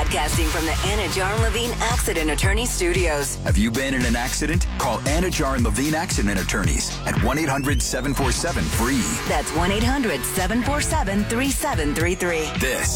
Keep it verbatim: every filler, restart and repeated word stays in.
Broadcasting from the Anna Jarn Levine Accident Attorney Studios. Have you been in an accident? Call Anna Jarn Levine Accident Attorneys at one eight hundred seven four seven free. That's one eight hundred seven four seven three seven three three. This